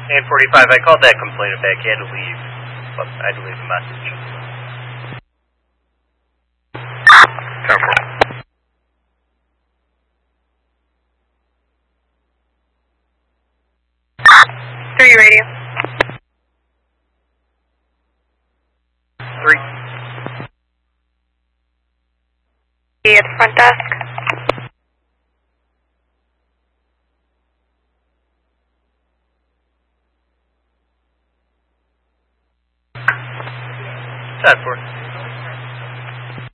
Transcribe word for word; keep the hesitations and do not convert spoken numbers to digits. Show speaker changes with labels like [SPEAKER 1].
[SPEAKER 1] eight forty-five, I called that complainant back. He had to leave. But I had to leave a message. ten four.
[SPEAKER 2] Three radio.
[SPEAKER 1] Three.
[SPEAKER 2] At the front desk.
[SPEAKER 1] ten four.